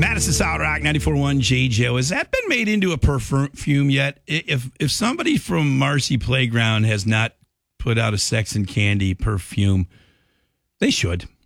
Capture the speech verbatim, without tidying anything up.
Madison Solid Rock ninety-four point one J J O. Has that been made into a perfume yet? If if somebody from Marcy Playground has not put out a Sex and Candy perfume, they should.